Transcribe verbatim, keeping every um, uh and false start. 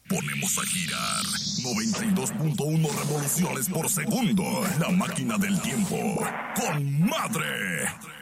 ponemos a girar noventa y dos punto uno revoluciones por segundo. La máquina del tiempo. ¡Con madre!